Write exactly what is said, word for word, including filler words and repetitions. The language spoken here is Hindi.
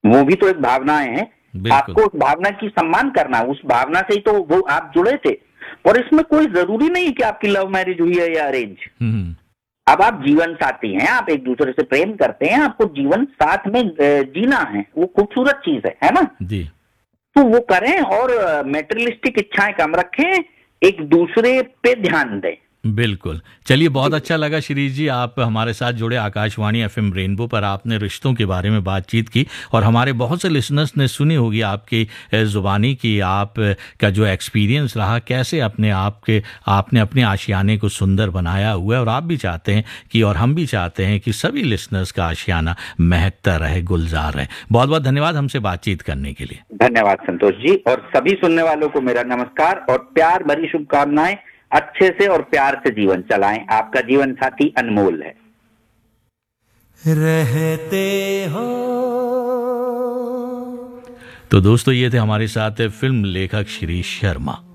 वो भी तो एक भावनाएं हैं, बिल्कुल। आपको उस भावना की सम्मान करना, उस भावना से ही तो वो आप जुड़े थे। और इसमें कोई जरूरी नहीं कि आपकी लव मैरिज हुई है या अरेंज। हम्म, अब आप जीवन साथी हैं, आप एक दूसरे से प्रेम करते हैं, आपको जीवन साथ में अ, जीना है, वो खूबसूरत चीज है है ना। जी। तो वो करें और मेटेरियलिस्टिक इच्छाएं कम रखें, एक दूसरे पे ध्यान दें। बिल्कुल। चलिए, बहुत अच्छा लगा शिरीष जी, आप हमारे साथ जुड़े आकाशवाणी एफएम रेनबो पर, आपने रिश्तों के बारे में बातचीत की और हमारे बहुत से लिसनर्स ने सुनी होगी आपकी ज़ुबानी की आप का जो एक्सपीरियंस रहा, कैसे अपने आप के आपने अपने आशियाने को सुंदर बनाया हुआ है। और आप भी चाहते हैं कि, और हम भी चाहते हैं कि सभी लिसनर्स का आशियाना महकता रहे, गुलजार रहे। बहुत बहुत धन्यवाद हमसे बातचीत करने के लिए। धन्यवाद संतोष जी, और सभी सुनने वालों को मेरा नमस्कार और प्यार भरी शुभकामनाएं। अच्छे से और प्यार से जीवन चलाएं, आपका जीवन साथी अनमोल है। रहते हो। तो दोस्तों, ये थे हमारे साथ फिल्म लेखक शिरीष शर्मा।